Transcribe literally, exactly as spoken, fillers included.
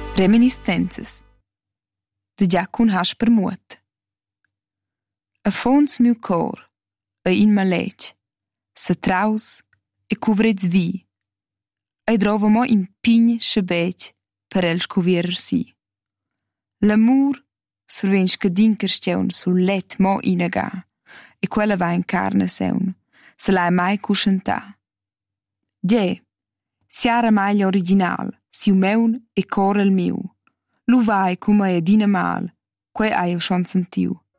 Reminiscenzas de Giacun Hasper Muot. A fons miu cor, a in maletg, satraus e cuvrets vi, ei drova mo in pign schabetg per el scuvierer si. L'amur surven scadin carstgaun sul let mo inaga, e quella va in carne saun, se l'ha mai cuscientà. Gie, siara maglia original, siu meun e cor el miu, lu vai cum ei adina mal, quei hai eu schon sentiu.